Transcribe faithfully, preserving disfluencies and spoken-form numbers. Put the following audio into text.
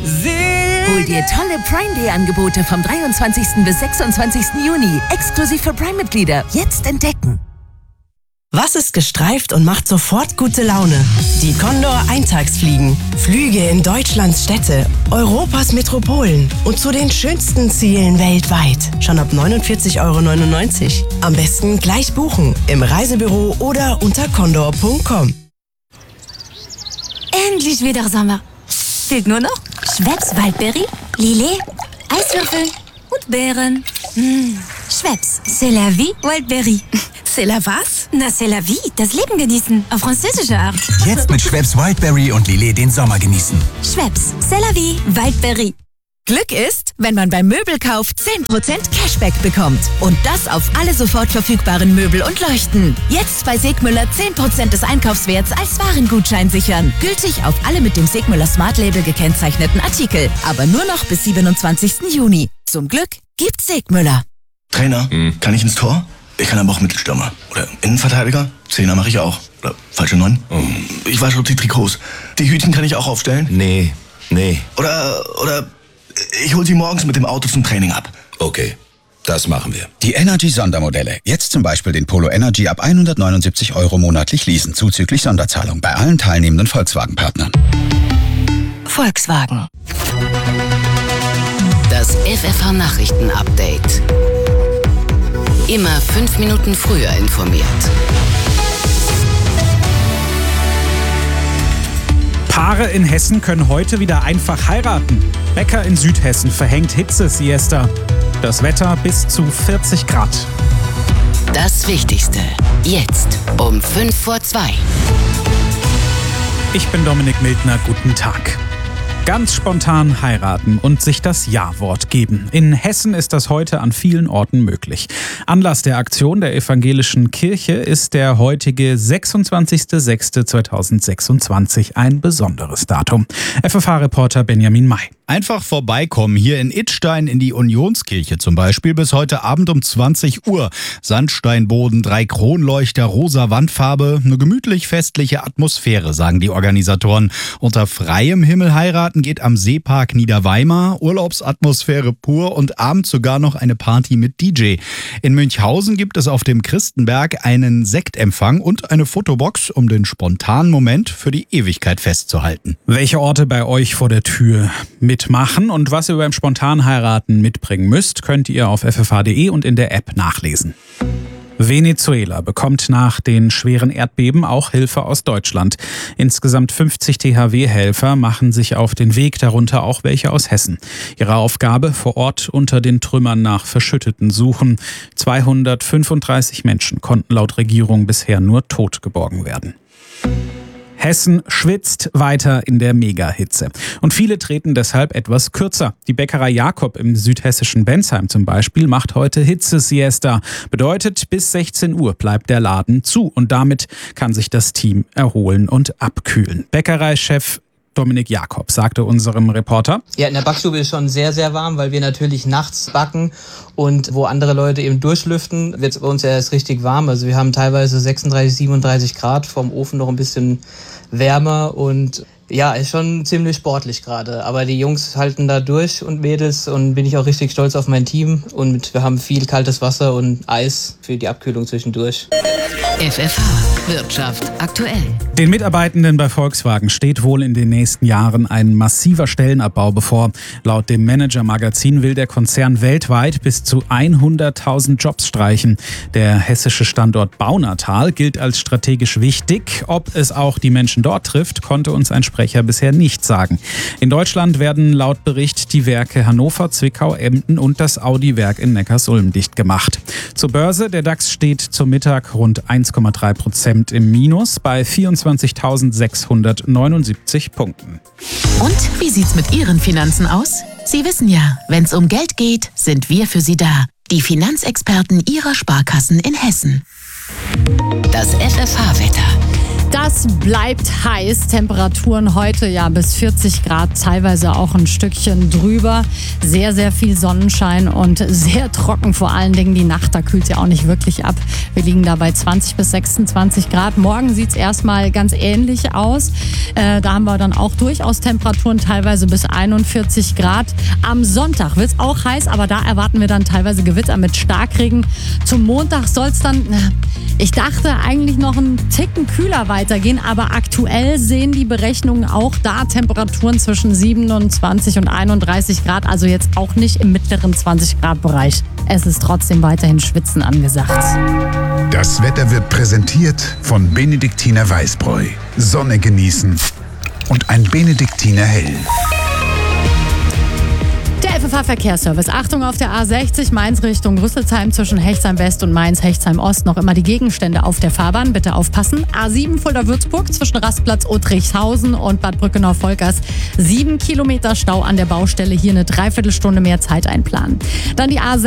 Hol dir tolle Prime Day Angebote vom dreiundzwanzigsten bis sechsundzwanzigsten Juni. Exklusiv für Prime-Mitglieder. Jetzt entdecken. Was ist gestreift und macht sofort gute Laune? Die Condor Eintagsfliegen. Flüge in Deutschlands Städte, Europas Metropolen und zu den schönsten Zielen weltweit. Schon ab neunundvierzig Euro neunundneunzig. Am besten gleich buchen. Im Reisebüro oder unter condor punkt com. Endlich wieder Sommer. Fehlt nur noch Schweppes Waldberry, Lillet, Eiswürfel und Beeren. Mmh. Schweppes, c'est la vie, Waldberry. C'est la was? Na, c'est la vie, das Leben genießen, auf französische Art. Jetzt mit Schweppes Wildberry und Lillet den Sommer genießen. Schweppes, c'est la vie, Waldberry. Glück ist, wenn man beim Möbel kauft, zehn Prozent Cashback bekommt. Und das auf alle sofort verfügbaren Möbel und Leuchten. Jetzt bei Segmüller zehn Prozent des Einkaufswerts als Warengutschein sichern. Gültig auf alle mit dem Segmüller Smart Label gekennzeichneten Artikel. Aber nur noch bis siebenundzwanzigsten Juni. Zum Glück gibt's Segmüller. Trainer, hm. kann ich ins Tor? Ich kann aber auch Mittelstürmer. Oder Innenverteidiger? Zehner mache ich auch. Oder falsche Neun? Oh. Ich wasche auch die Trikots. Die Hütchen kann ich auch aufstellen? Nee, nee. Oder, oder ich hol sie morgens mit dem Auto zum Training ab. Okay, das machen wir. Die Energy-Sondermodelle. Jetzt zum Beispiel den Polo Energy ab hundertneunundsiebzig Euro monatlich leasen, zuzüglich Sonderzahlung bei allen teilnehmenden Volkswagen-Partnern. Volkswagen. Das F F H-Nachrichten-Update. Immer fünf Minuten früher informiert. Paare in Hessen können heute wieder einfach heiraten. Bäcker in Südhessen verhängt Hitze-Siesta. Das Wetter bis zu vierzig Grad. Das Wichtigste. Jetzt um fünf vor zwei. Ich bin Dominik Mildner. Guten Tag. Ganz spontan heiraten und sich das Ja-Wort geben. In Hessen ist das heute an vielen Orten möglich. Anlass der Aktion der Evangelischen Kirche ist der heutige sechsundzwanzigster sechster zweitausendsechsundzwanzig, ein besonderes Datum. F F H-Reporter Benjamin May. Einfach vorbeikommen, hier in Idstein in die Unionskirche zum Beispiel, bis heute Abend um zwanzig Uhr. Sandsteinboden, drei Kronleuchter, rosa Wandfarbe, eine gemütlich-festliche Atmosphäre, sagen die Organisatoren. Unter freiem Himmel heiraten geht am Seepark Niederweimar, Urlaubsatmosphäre pur und abends sogar noch eine Party mit D J. In Münchhausen gibt es auf dem Christenberg einen Sektempfang und eine Fotobox, um den spontanen Moment für die Ewigkeit festzuhalten. Welche Orte bei euch vor der Tür mitmachen und was ihr beim Spontanheiraten mitbringen müsst, könnt ihr auf f f h punkt d e und in der App nachlesen. Venezuela bekommt nach den schweren Erdbeben auch Hilfe aus Deutschland. Insgesamt fünfzig T H W-Helfer machen sich auf den Weg, darunter auch welche aus Hessen. Ihre Aufgabe: vor Ort unter den Trümmern nach Verschütteten suchen. zweihundertfünfunddreißig Menschen konnten laut Regierung bisher nur tot geborgen werden. Hessen schwitzt weiter in der Megahitze. Und viele treten deshalb etwas kürzer. Die Bäckerei Jakob im südhessischen Bensheim zum Beispiel macht heute Hitze-Siesta. Bedeutet, bis sechzehn Uhr bleibt der Laden zu und damit kann sich das Team erholen und abkühlen. Bäckereichef Dominik Jakob sagte unserem Reporter: Ja, in der Backstube ist schon sehr, sehr warm, weil wir natürlich nachts backen und wo andere Leute eben durchlüften, wird es bei uns ja erst richtig warm. Also wir haben teilweise sechsunddreißig, siebenunddreißig Grad, vom Ofen noch ein bisschen wärmer und ja, ist schon ziemlich sportlich gerade. Aber die Jungs halten da durch und Mädels und bin ich auch richtig stolz auf mein Team und wir haben viel kaltes Wasser und Eis für die Abkühlung zwischendurch. F F H Wirtschaft aktuell. Den Mitarbeitenden bei Volkswagen steht wohl in den nächsten Jahren ein massiver Stellenabbau bevor. Laut dem Manager-Magazin will der Konzern weltweit bis zu hunderttausend Jobs streichen. Der hessische Standort Baunatal gilt als strategisch wichtig. Ob es auch die Menschen dort trifft, konnte uns ein Sprecher bisher nicht sagen. In Deutschland werden laut Bericht die Werke Hannover, Zwickau, Emden und das Audi-Werk in Neckarsulm dicht gemacht. Zur Börse: Der DAX steht zum Mittag rund eins Komma drei Prozent im Minus bei vierundzwanzigtausendsechshundertneunundsiebzig Punkten. Und wie sieht's mit Ihren Finanzen aus? Sie wissen ja, wenn's um Geld geht, sind wir für Sie da. Die Finanzexperten Ihrer Sparkassen in Hessen. Das F F H-Wetter. Das bleibt heiß. Temperaturen heute ja bis vierzig Grad, teilweise auch ein Stückchen drüber. Sehr, sehr viel Sonnenschein und sehr trocken, vor allen Dingen die Nacht. Da kühlt es ja auch nicht wirklich ab. Wir liegen da bei zwanzig bis sechsundzwanzig Grad. Morgen sieht es erstmal ganz ähnlich aus. Äh, da haben wir dann auch durchaus Temperaturen teilweise bis einundvierzig Grad. Am Sonntag wird es auch heiß, aber da erwarten wir dann teilweise Gewitter mit Starkregen. Zum Montag soll es dann, ich dachte eigentlich noch einen Ticken kühler weitergehen, aber aktuell sehen die Berechnungen auch da Temperaturen zwischen siebenundzwanzig und einunddreißig Grad, also jetzt auch nicht im mittleren zwanzig Grad Bereich. Es ist trotzdem weiterhin Schwitzen angesagt. Das Wetter wird präsentiert von Benediktiner Weißbräu. Sonne genießen und ein Benediktiner Hell. Der F F H-Verkehrsservice. Achtung auf der A sechzig, Mainz Richtung Rüsselsheim zwischen Hechtsheim West und Mainz-Hechtsheim Ost. Noch immer die Gegenstände auf der Fahrbahn. Bitte aufpassen. A sieben Fulda-Würzburg zwischen Rastplatz Uttrichshausen und Bad Brückenau-Volkers. Sieben Kilometer Stau an der Baustelle. Hier eine Dreiviertelstunde mehr Zeit einplanen. Dann die A